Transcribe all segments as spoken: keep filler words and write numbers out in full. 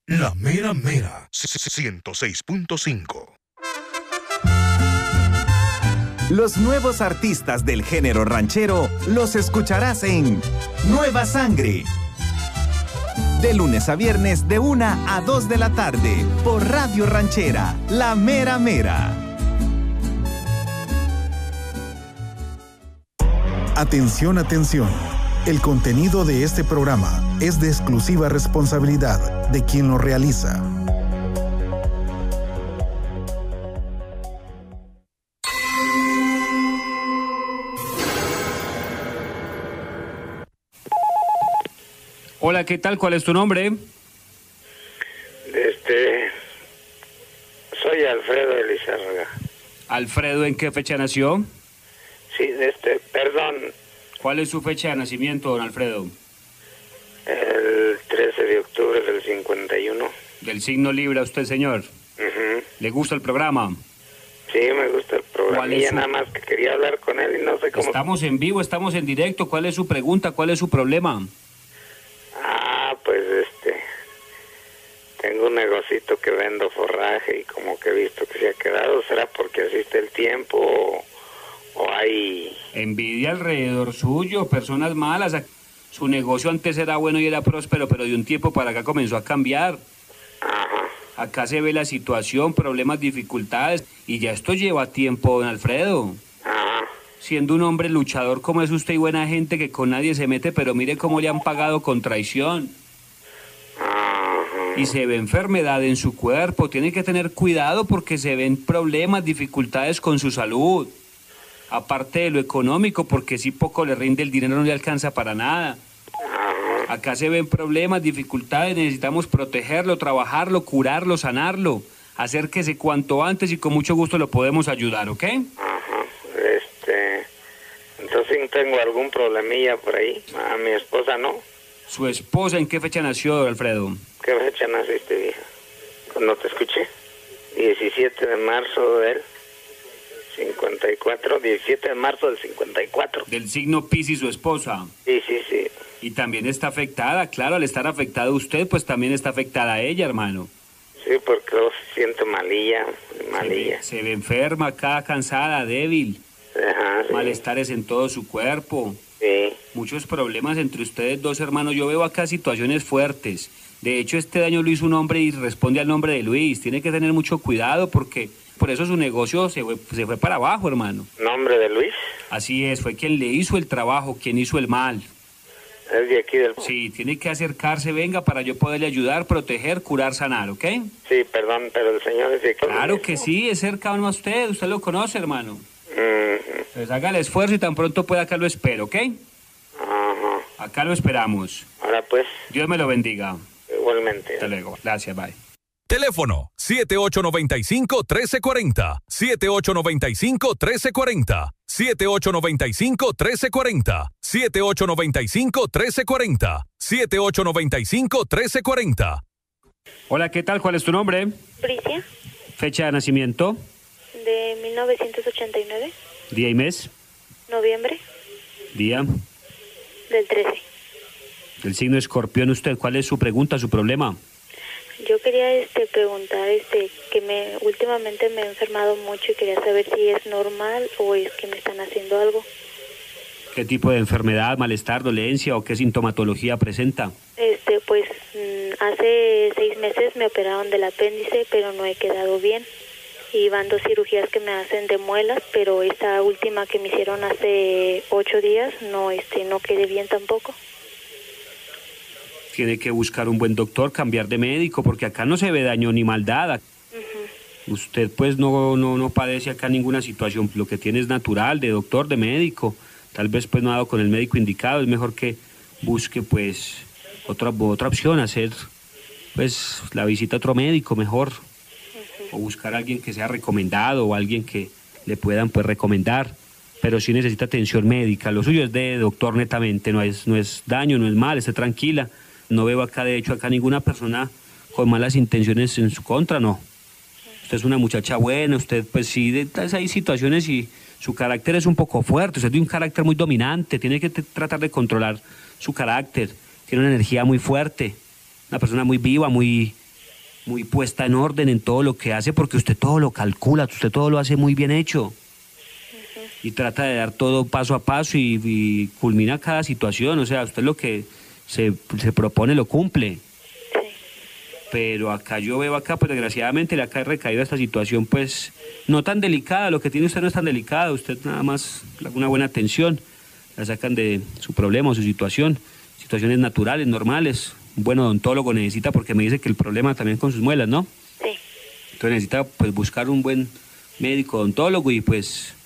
La Mera Mera, ciento seis punto cinco. Los nuevos artistas del género ranchero los escucharás en Nueva Sangre. De lunes a viernes de una a dos de la tarde por Radio Ranchera, La Mera Mera. Atención, atención. El contenido de este programa es de exclusiva responsabilidad de quien lo realiza. Hola, ¿qué tal? ¿Cuál es tu nombre? Este, soy Alfredo Elizárraga. Alfredo, ¿en qué fecha nació? Sí, este, perdón. ¿Cuál es su fecha de nacimiento, don Alfredo? El trece de octubre del cincuenta y uno. Del signo Libra, usted, señor. Uh-huh. ¿Le gusta el programa? Sí, me gusta el programa. ¿Cuál es y su... nada más que quería hablar con él y no sé cómo... Estamos en vivo, estamos en directo. ¿Cuál es su pregunta? ¿Cuál es su problema? Ah, pues este... Tengo un negocito que vendo forraje y como que he visto que se ha quedado. ¿Será porque asiste el tiempo o, o hay... envidia alrededor suyo, personas malas? Su negocio antes era bueno y era próspero, pero de un tiempo para acá comenzó a cambiar. Ajá. Acá se ve la situación, problemas, dificultades, y ya esto lleva tiempo, don Alfredo. Ajá. Siendo un hombre luchador como es usted y buena gente que con nadie se mete, pero mire cómo le han pagado con traición. Ajá. Y se ve enfermedad en su cuerpo, tiene que tener cuidado porque se ven problemas, dificultades con su salud. Aparte de lo económico, porque si poco le rinde el dinero no le alcanza para nada. Acá se ven problemas, dificultades, necesitamos protegerlo, trabajarlo, curarlo, sanarlo. Acérquese cuanto antes y con mucho gusto lo podemos ayudar, ¿ok? Ajá, este... Entonces tengo algún problemilla por ahí. A mi esposa no. ¿Su esposa en qué fecha nació, don Alfredo? ¿Qué fecha naciste, vieja? Cuando te escuché. diecisiete de marzo del cincuenta y cuatro, diecisiete de marzo del cincuenta y cuatro. Del signo Piscis, su esposa. Sí, sí, sí. Y también está afectada, claro, al estar afectado usted, pues también está afectada ella, hermano. Sí, porque luego se siente malilla, malilla. Se ve, se ve enferma acá, cansada, débil. Ajá, sí. Malestares en todo su cuerpo. Sí. Muchos problemas entre ustedes dos, hermanos. Yo veo acá situaciones fuertes. De hecho, este daño lo hizo un hombre y responde al nombre de Luis. Tiene que tener mucho cuidado porque por eso su negocio se fue, se fue para abajo, hermano. ¿Nombre de Luis? Así es, fue quien le hizo el trabajo, quien hizo el mal. ¿Es de aquí del...? Sí, tiene que acercarse, venga, para yo poderle ayudar, proteger, curar, sanar, ¿ok? Sí, perdón, pero el señor es de aquí. Claro que sí, es cercano a usted, usted lo conoce, hermano. Uh-huh. Pues haga el esfuerzo y tan pronto pueda acá lo espero, ¿ok? Ajá. Acá lo esperamos. Ahora pues. Dios me lo bendiga. Igualmente. Hasta luego. Gracias, bye. Teléfono siete ocho nueve cinco, uno tres cuatro cero, siete ocho nueve cinco, uno tres cuatro cero, siete ocho nueve cinco, uno tres cuatro cero, siete ocho nueve cinco, uno tres cuatro cero, siete ocho nueve cinco, uno tres cuatro cero. Hola, ¿qué tal? ¿Cuál es tu nombre? Bricia. Fecha de nacimiento. De mil novecientos ochenta y nueve. Día y mes. Noviembre. Día. Del trece. El signo Escorpión, usted, ¿cuál es su pregunta, su problema? Yo quería este preguntar este que me últimamente me he enfermado mucho y quería saber si es normal o es que me están haciendo algo. ¿Qué tipo de enfermedad, malestar, dolencia o qué sintomatología presenta? Este, pues hace seis meses me operaron del apéndice, pero no he quedado bien. Y van dos cirugías que me hacen de muelas, pero esta última que me hicieron hace ocho días no este no quedé bien tampoco. Tiene que buscar un buen doctor, cambiar de médico, porque acá no se ve daño ni maldad. Uh-huh. Usted pues no, no, no padece acá ninguna situación, lo que tiene es natural, de doctor, de médico. Tal vez pues no ha dado con el médico indicado, es mejor que busque pues otra, otra opción, hacer pues la visita a otro médico mejor. Uh-huh. O buscar a alguien que sea recomendado o alguien que le puedan pues recomendar. Pero sí necesita atención médica, lo suyo es de doctor netamente, no es, no es daño, no es mal, esté tranquila. No veo acá, de hecho, acá ninguna persona con malas intenciones en su contra, no. Usted es una muchacha buena, usted pues sí, de, hay situaciones y su carácter es un poco fuerte, usted tiene un carácter muy dominante, tiene que tratar de controlar su carácter, tiene una energía muy fuerte, una persona muy viva, muy, muy puesta en orden en todo lo que hace, porque usted todo lo calcula, usted todo lo hace muy bien hecho. Uh-huh. Y trata de dar todo paso a paso y, y culmina cada situación, o sea, usted lo que se, se propone lo cumple. Sí. Pero acá yo veo acá, pues desgraciadamente le ha recaído esta situación, pues no tan delicada, lo que tiene usted no es tan delicado, usted nada más una buena atención, la sacan de su problema o su situación, situaciones naturales, normales. Un buen odontólogo necesita, porque me dice que el problema también con sus muelas, ¿no? Sí. Entonces necesita pues buscar un buen médico odontólogo y pues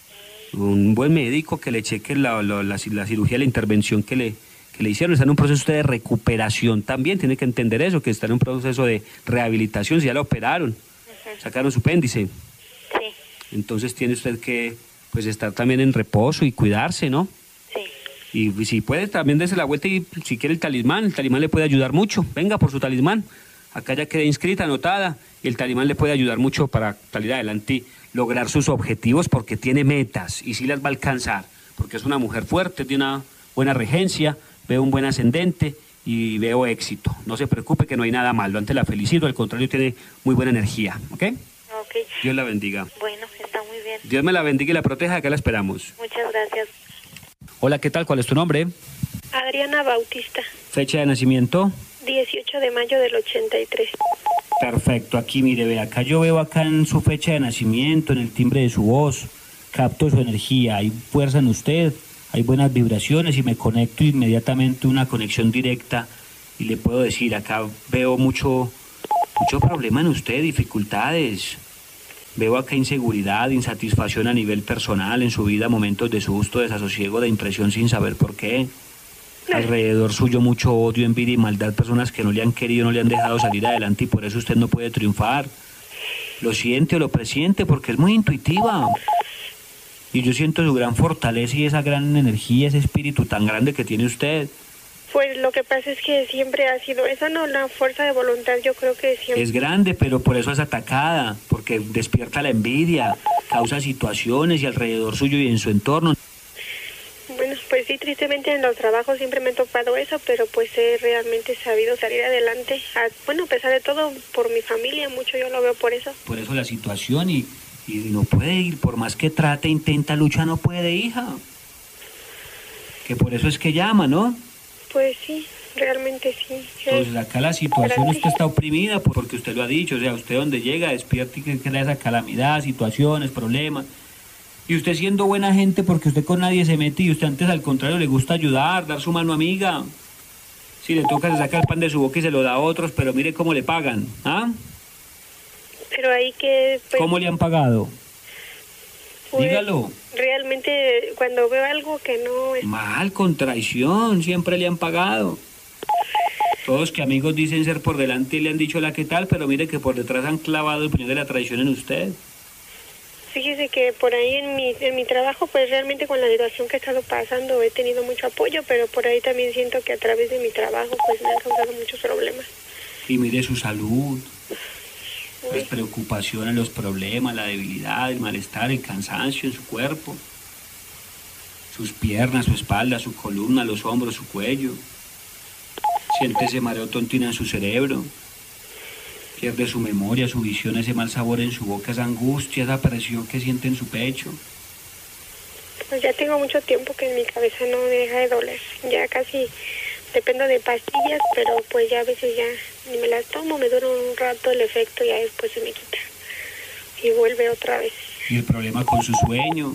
un buen médico que le cheque la, la, la, la cirugía, la intervención que le, que le hicieron. Está en un proceso usted de recuperación también, tiene que entender eso, que está en un proceso de rehabilitación, si ya la operaron, uh-huh. sacaron su apéndice. Sí. Entonces tiene usted que pues estar también en reposo y cuidarse, ¿no? Sí. Y si puede, también dése la vuelta y si quiere el talismán, el talismán le puede ayudar mucho. Venga por su talismán. Acá ya queda inscrita, anotada, y el talismán le puede ayudar mucho para salir adelante y lograr sus objetivos, porque tiene metas y sí las va a alcanzar, porque es una mujer fuerte, tiene una buena regencia, veo un buen ascendente y veo éxito. No se preocupe que no hay nada malo, antes la felicito, al contrario, tiene muy buena energía, ¿ok? Ok. Dios la bendiga. Bueno, está muy bien. Dios me la bendiga y la proteja, acá la esperamos. Muchas gracias. Hola, ¿qué tal? ¿Cuál es tu nombre? Adriana Bautista. ¿Fecha de nacimiento? dieciocho de mayo del ochenta y tres. Perfecto, aquí mire, ve, acá yo veo acá en su fecha de nacimiento, en el timbre de su voz, capto su energía, hay fuerza en usted, hay buenas vibraciones y me conecto inmediatamente, una conexión directa, y le puedo decir, acá veo mucho, mucho problema en usted, dificultades. Veo acá inseguridad, insatisfacción a nivel personal en su vida, momentos de susto, desasosiego, de impresión sin saber por qué. Alrededor suyo mucho odio, envidia y maldad, personas que no le han querido, no le han dejado salir adelante y por eso usted no puede triunfar. Lo siente o lo presiente porque es muy intuitiva. Y yo siento su gran fortaleza y esa gran energía, ese espíritu tan grande que tiene usted. Pues lo que pasa es que siempre ha sido esa, no, la fuerza de voluntad, yo creo que siempre... Es grande, pero por eso es atacada, porque despierta la envidia, causa situaciones y alrededor suyo y en su entorno. Bueno, pues sí, tristemente en los trabajos siempre me he topado eso, pero pues he realmente sabido salir adelante. A, bueno, a pesar de todo, por mi familia, mucho yo lo veo por eso. Por eso la situación y, y no puede ir, por más que trate, intenta, lucha, no puede, hija. Que por eso es que llama, ¿no? Pues sí, realmente sí. Entonces acá la situación, usted está oprimida porque usted lo ha dicho, o sea, usted donde llega despierta y que crea esa calamidad, situaciones, problemas. Y usted siendo buena gente porque usted con nadie se mete y usted antes al contrario le gusta ayudar, dar su mano amiga. Si le toca se saca el pan de su boca y se lo da a otros, pero mire cómo le pagan, ¿ah? Pero ahí que... Pues, ¿cómo le han pagado? Pues, dígalo. Realmente cuando veo algo que no es... Mal, con traición, siempre le han pagado. Todos que amigos dicen ser por delante y le han dicho la que tal, pero mire que por detrás han clavado el puñal de la traición en usted. Fíjese que por ahí en mi, en mi trabajo, pues realmente con la situación que he estado pasando he tenido mucho apoyo, pero por ahí también siento que a través de mi trabajo pues me han causado muchos problemas. Y mire su salud, las preocupaciones, los problemas, la debilidad, el malestar, el cansancio en su cuerpo, sus piernas, su espalda, su columna, los hombros, su cuello. Siente ese mareo tontina en su cerebro. Pierde su memoria, su visión, ese mal sabor en su boca, esa angustia, esa presión que siente en su pecho. Pues ya tengo mucho tiempo que en mi cabeza no me deja de doler. Ya casi dependo de pastillas, pero pues ya a veces ya ni me las tomo, me dura un rato el efecto y ya después se me quita. Y vuelve otra vez. Y el problema con su sueño.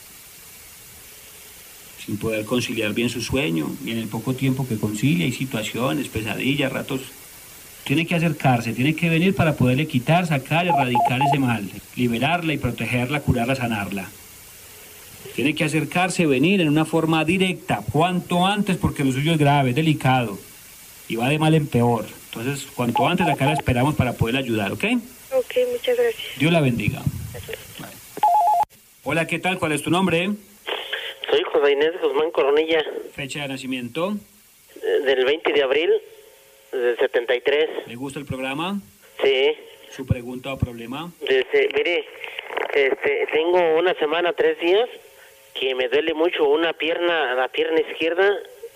Sin poder conciliar bien su sueño. Y en el poco tiempo que concilia hay situaciones, pesadillas, ratos... Tiene que acercarse, tiene que venir para poderle quitar, sacar, erradicar ese mal, liberarla y protegerla, curarla, sanarla. Tiene que acercarse, venir en una forma directa, cuanto antes, porque lo suyo es grave, es delicado y va de mal en peor. Entonces, cuanto antes acá la esperamos para poderla ayudar, ¿ok? Ok, muchas gracias. Dios la bendiga. Vale. Hola, ¿qué tal? ¿Cuál es tu nombre? Soy José Inés Guzmán Coronilla. ¿Fecha de nacimiento? Del veinte de abril. Del setenta y tres. ¿Le gusta el programa? Sí. ¿Su pregunta o problema? Desde, mire, este, tengo una semana, tres días, que me duele mucho una pierna, la pierna izquierda,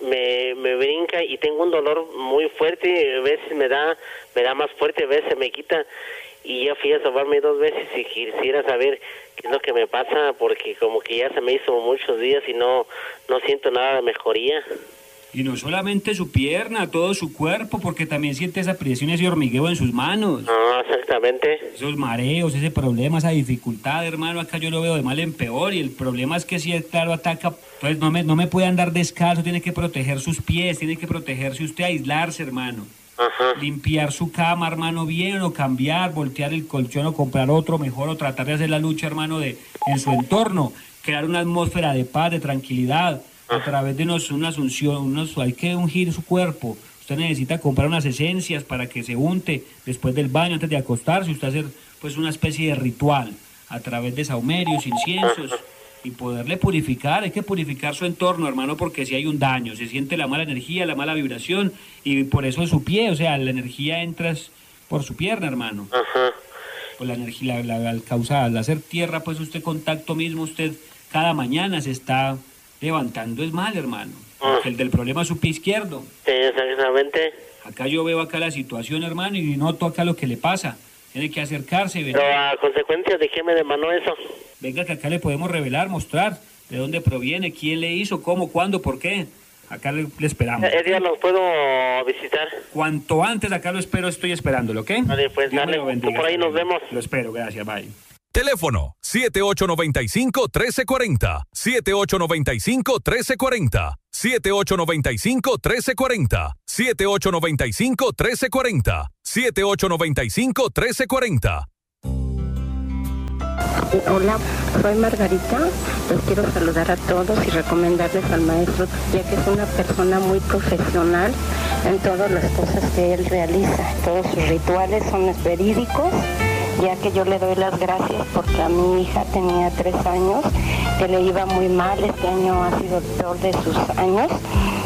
me, me brinca y tengo un dolor muy fuerte, a veces me da, me da más fuerte, a veces me quita. Y ya fui a sobarme dos veces y quisiera saber qué es lo que me pasa, porque como que ya se me hizo muchos días y no, no siento nada de mejoría. Y no solamente su pierna, todo su cuerpo, porque también siente esa presión, ese hormigueo en sus manos. Ah, exactamente. Esos mareos, ese problema, esa dificultad, hermano, acá yo lo veo de mal en peor, y el problema es que si, claro, ataca, pues no me, no me puede andar descalzo, tiene que proteger sus pies, tiene que protegerse usted, aislarse, hermano. Ajá. Limpiar su cama, hermano, bien, o cambiar, voltear el colchón o comprar otro mejor, o tratar de hacer la lucha, hermano, de en su entorno, crear una atmósfera de paz, de tranquilidad, a través de unos, una asunción, unos, hay que ungir su cuerpo. Usted necesita comprar unas esencias para que se unte después del baño, antes de acostarse, usted hacer pues una especie de ritual a través de saumerios, inciensos, y poderle purificar. Hay que purificar su entorno, hermano, porque si hay un daño, se siente la mala energía, la mala vibración, y por eso es su pie, o sea, la energía entra por su pierna, hermano. Ajá. Pues la energía, la, la, al causar, al hacer tierra, pues usted contacto mismo, usted cada mañana se está levantando es mal, hermano. Porque el del problema es su pie izquierdo. Sí, exactamente. Acá yo veo acá la situación, hermano, y noto acá lo que le pasa. Tiene que acercarse, ¿verdad? Pero a consecuencia de qué me demandó eso. Venga, que acá le podemos revelar, mostrar de dónde proviene, quién le hizo, cómo, cuándo, por qué. Acá le, le esperamos. ¿El día los puedo visitar? Cuanto antes, acá lo espero, estoy esperándolo, ¿ok? Vale, pues dale, por ahí nos vemos. Lo espero, gracias, bye. Teléfono siete ocho nueve cinco, uno tres cuatro cero, siete ocho nueve cinco, uno tres cuatro cero, siete ocho nueve cinco, uno tres cuatro cero, siete ocho nueve cinco, uno tres cuatro cero, siete ocho nueve cinco, uno tres cuatro cero. Hola, soy Margarita. Los quiero saludar a todos y recomendarles al maestro, ya que es una persona muy profesional en todas las cosas que él realiza. Todos sus rituales son verídicos, ya que yo le doy las gracias porque a mi hija tenía tres años, que le iba muy mal, este año ha sido el peor de sus años,